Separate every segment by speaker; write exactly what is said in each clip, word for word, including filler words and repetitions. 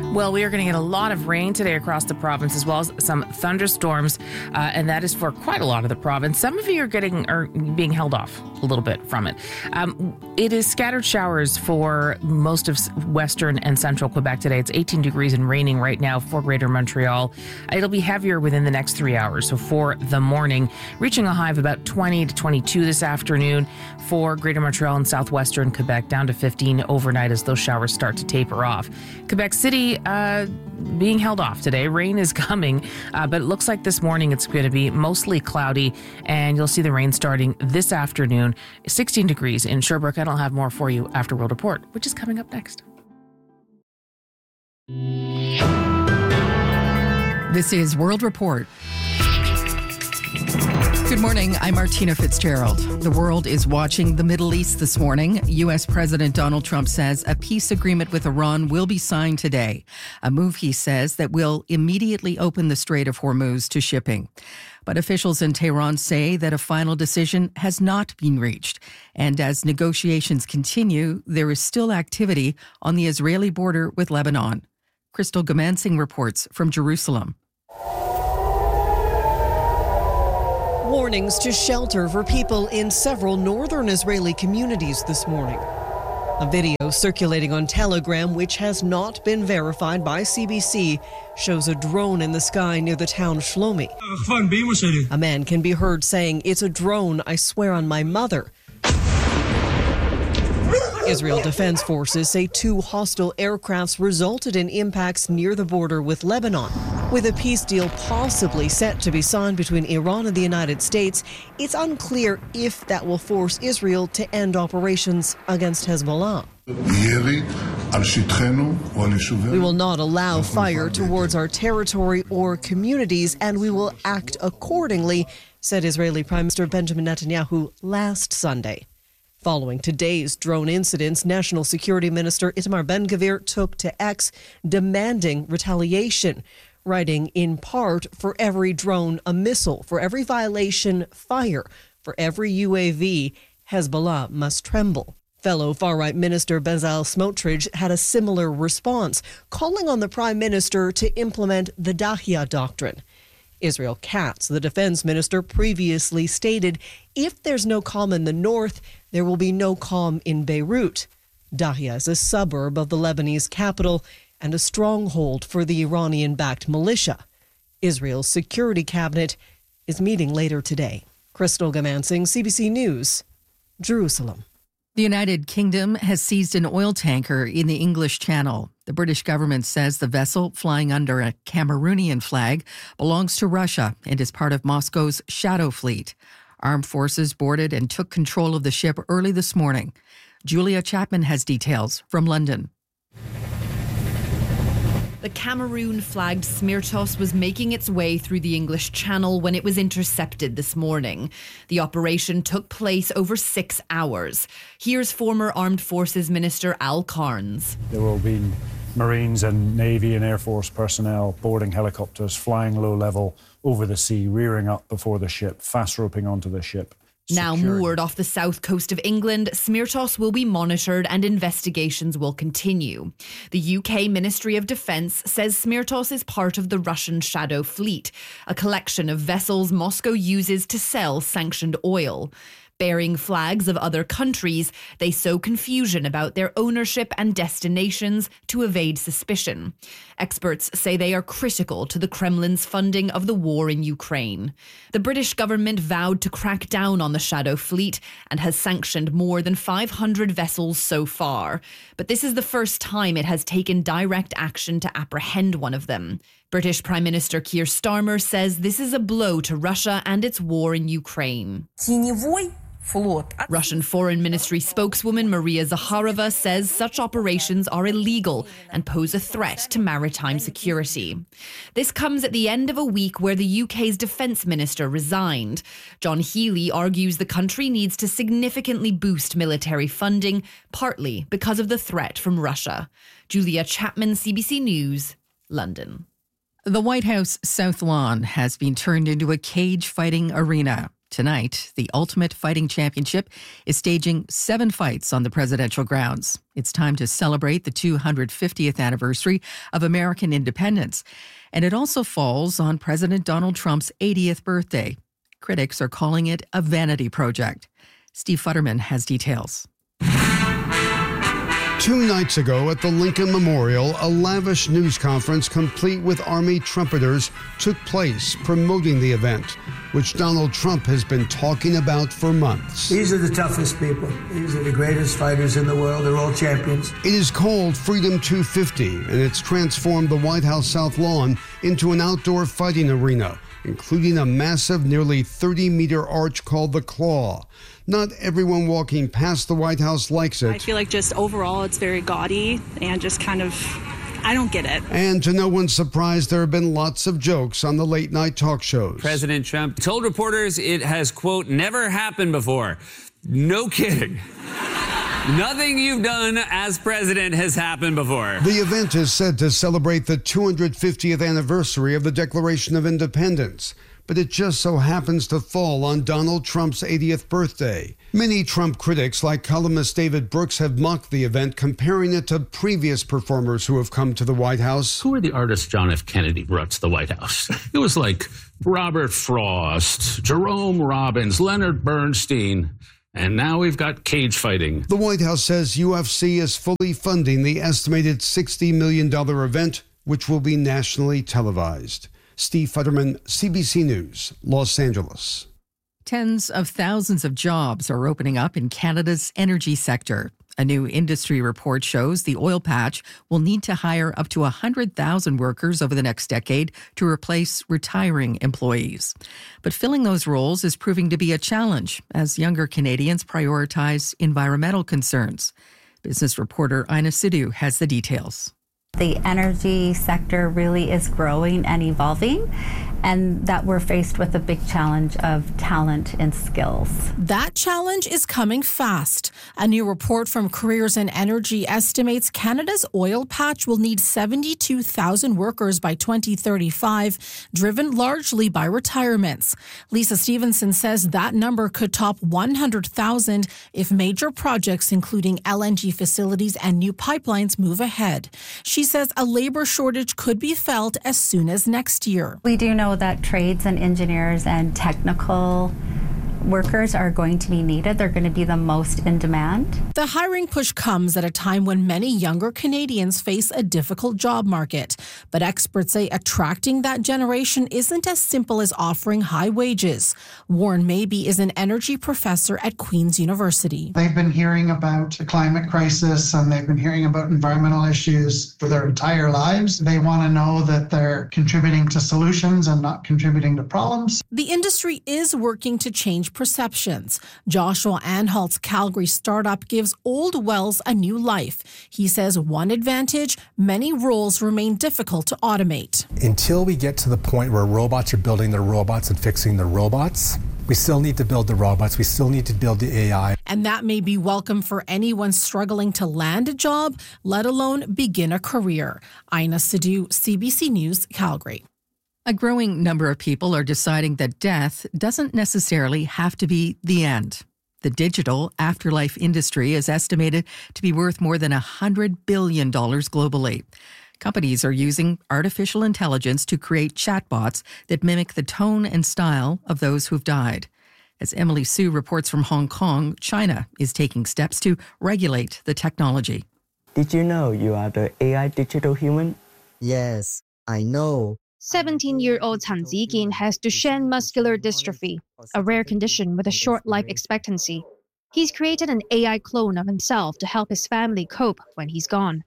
Speaker 1: Well, we are going to get a lot of rain today across the province, as well as some thunderstorms, uh, and that is for quite a lot of the province. Some of you are getting are being held off a little bit from it. Um, it is scattered showers for most of western and central Quebec today. It's eighteen degrees and raining right now for Greater Montreal. It'll be heavier within the next three hours. So for the morning, reaching a high of about twenty to twenty-two this afternoon for Greater Montreal and southwestern Quebec, down to fifteen overnight as those showers start to taper off. Quebec City uh, being held off today. Rain is coming, uh, but it looks like this morning it's going to be mostly cloudy, and you'll see the rain starting this afternoon. sixteen degrees in Sherbrooke. And I'll have more for you after World Report, which is coming up next.
Speaker 2: This is World Report. Good morning, I'm Martina Fitzgerald. The world is watching the Middle East this morning. U S. President Donald Trump says a peace agreement with Iran will be signed today, a move, he says, that will immediately open the Strait of Hormuz to shipping. But officials in Tehran say that a final decision has not been reached. And as negotiations continue, there is still activity on the Israeli border with Lebanon. Crystal Gamansing reports from Jerusalem.
Speaker 3: Warnings to shelter for people in several northern Israeli communities this morning. A video circulating on Telegram, which has not been verified by C B C, shows a drone in the sky near the town Shlomi. A man can be heard saying, "It's a drone, I swear on my mother." Israel Defense Forces say two hostile aircrafts resulted in impacts near the border with Lebanon. With a peace deal possibly set to be signed between Iran and the United States, it's unclear if that will force Israel to end operations against Hezbollah. We will not allow fire towards our territory or communities, and we will act accordingly, said Israeli Prime Minister Benjamin Netanyahu last Sunday. Following today's drone incidents, National Security Minister Itamar Ben-Gvir took to X demanding retaliation, writing in part, "For every drone, a missile. For every violation, fire. For every U A V, Hezbollah must tremble." Fellow far-right Minister Bezalel Smotrich had a similar response, calling on the Prime Minister to implement the Dahya Doctrine. Israel Katz, the defense minister, previously stated, if there's no calm in the north, there will be no calm in Beirut. Dahya is a suburb of the Lebanese capital and a stronghold for the Iranian-backed militia. Israel's security cabinet is meeting later today. Crystal Gamansing, C B C News, Jerusalem.
Speaker 2: The United Kingdom has seized an oil tanker in the English Channel. The British government says the vessel, flying under a Cameroonian flag, belongs to Russia and is part of Moscow's Shadow Fleet. Armed forces boarded and took control of the ship early this morning. Julia Chapman has details from London.
Speaker 4: The Cameroon-flagged Smirtos was making its way through the English Channel when it was intercepted this morning. The operation took place over six hours. Here's former Armed Forces Minister Al Carnes.
Speaker 5: There will be Marines and Navy and Air Force personnel boarding helicopters, flying low level over the sea, rearing up before the ship, fast roping onto the ship.
Speaker 4: Now moored off the south coast of England, Smirtos will be monitored and investigations will continue. The U K Ministry of Defence says Smirtos is part of the Russian Shadow Fleet, a collection of vessels Moscow uses to sell sanctioned oil. Bearing flags of other countries, they sow confusion about their ownership and destinations to evade suspicion. Experts say they are critical to the Kremlin's funding of the war in Ukraine. The British government vowed to crack down on the Shadow Fleet and has sanctioned more than five hundred vessels so far. But this is the first time it has taken direct action to apprehend one of them. British Prime Minister Keir Starmer says this is a blow to Russia and its war in Ukraine. Russian Foreign Ministry spokeswoman Maria Zakharova says such operations are illegal and pose a threat to maritime security. This comes at the end of a week where the U K's defence minister resigned. John Healey argues the country needs to significantly boost military funding, partly because of the threat from Russia. Julia Chapman, C B C News, London.
Speaker 2: The White House South Lawn has been turned into a cage-fighting arena. Tonight, the Ultimate Fighting Championship is staging seven fights on the presidential grounds. It's time to celebrate the two hundred fiftieth anniversary of American independence. And it also falls on President Donald Trump's eightieth birthday. Critics are calling it a vanity project. Steve Futterman has details.
Speaker 6: Two nights ago at the Lincoln Memorial, a lavish news conference complete with Army trumpeters took place promoting the event, which Donald Trump has been talking about for months.
Speaker 7: These are the toughest people. These are the greatest fighters in the world. They're all champions.
Speaker 6: It is called Freedom two fifty, and it's transformed the White House South Lawn into an outdoor fighting arena, including a massive, nearly thirty-meter arch called the Claw. Not everyone walking past the White House likes it.
Speaker 8: I feel like just overall it's very gaudy and just kind of, I don't get it.
Speaker 6: And to no one's surprise, there have been lots of jokes on the late night talk shows.
Speaker 9: President Trump told reporters it has, quote, never happened before. No kidding. Nothing you've done as president has happened before.
Speaker 6: The event is said to celebrate the two hundred fiftieth anniversary of the Declaration of Independence, but it just so happens to fall on Donald Trump's eightieth birthday. Many Trump critics, like columnist David Brooks, have mocked the event, comparing it to previous performers who have come to the White House.
Speaker 10: Who are the artists John F. Kennedy brought to the White House? It was like Robert Frost, Jerome Robbins, Leonard Bernstein. And now we've got cage fighting.
Speaker 6: The White House says U F C is fully funding the estimated sixty million dollars event, which will be nationally televised. Steve Futterman, C B C News, Los Angeles.
Speaker 2: Tens of thousands of jobs are opening up in Canada's energy sector. A new industry report shows the oil patch will need to hire up to one hundred thousand workers over the next decade to replace retiring employees. But filling those roles is proving to be a challenge as younger Canadians prioritize environmental concerns. Business reporter Ina Sidhu has the details.
Speaker 11: The energy sector really is growing and evolving, and that we're faced with a big challenge of talent and skills.
Speaker 12: That challenge is coming fast. A new report from Careers in Energy estimates Canada's oil patch will need seventy-two thousand workers by twenty thirty-five, driven largely by retirements. Lisa Stevenson says that number could top one hundred thousand if major projects including L N G facilities and new pipelines move ahead. She says a labor shortage could be felt as soon as next year.
Speaker 11: We do know that trades and engineers and technical workers are going to be needed. They're going to be the most in demand.
Speaker 12: The hiring push comes at a time when many younger Canadians face a difficult job market. But experts say attracting that generation isn't as simple as offering high wages. Warren Mabey is an energy professor at Queen's University.
Speaker 13: They've been hearing about the climate crisis and they've been hearing about environmental issues for their entire lives. They want to know that they're contributing to solutions and not contributing to problems.
Speaker 12: The industry is working to change perceptions. Joshua Anhalt's Calgary startup gives old wells a new life. He says one advantage, many roles remain difficult to automate.
Speaker 14: Until we get to the point where robots are building their robots and fixing the robots, we still need to build the robots. We still need to build the A I.
Speaker 12: And that may be welcome for anyone struggling to land a job, let alone begin a career. Ina Sidhu, C B C News, Calgary.
Speaker 2: A growing number of people are deciding that death doesn't necessarily have to be the end. The digital afterlife industry is estimated to be worth more than one hundred billion dollars globally. Companies are using artificial intelligence to create chatbots that mimic the tone and style of those who've died. As Emily Sue reports from Hong Kong, China is taking steps to regulate the technology.
Speaker 15: Did you know you are the A I digital human?
Speaker 16: Yes, I know.
Speaker 17: seventeen-year-old Tan Ziqin has Duchenne muscular dystrophy, a rare condition with a short life expectancy. He's created an A I clone of himself to help his family cope when he's gone.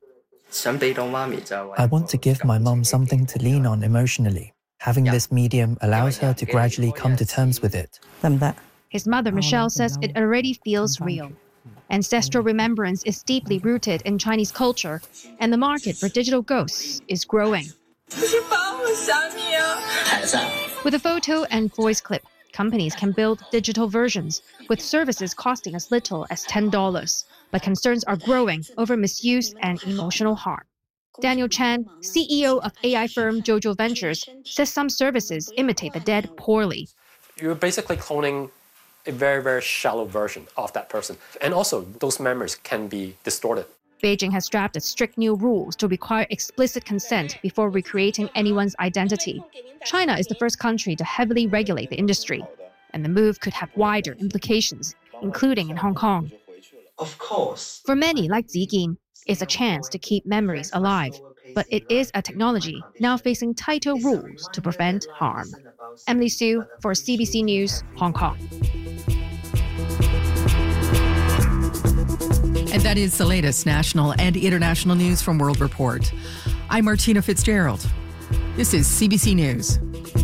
Speaker 18: I want to give my mum something to lean on emotionally. Having this medium allows her to gradually come to terms with it.
Speaker 17: His mother, Michelle, says it already feels real. Ancestral remembrance is deeply rooted in Chinese culture, and the market for digital ghosts is growing. With a photo and voice clip, companies can build digital versions, with services costing as little as ten dollars. But concerns are growing over misuse and emotional harm. Daniel Chan, C E O of A I firm Jojo Ventures, says some services imitate the dead poorly.
Speaker 19: You're basically cloning a very, very shallow version of that person. And also, those memories can be distorted.
Speaker 17: Beijing has drafted strict new rules to require explicit consent before recreating anyone's identity. China is the first country to heavily regulate the industry, and the move could have wider implications, including in Hong Kong.
Speaker 20: Of course.
Speaker 17: For many, like Zigin, it's a chance to keep memories alive, but it is a technology now facing tighter rules to prevent harm. Emily Sue for C B C News, Hong Kong.
Speaker 2: And that is the latest national and international news from World Report. I'm Martina Fitzgerald. This is C B C News.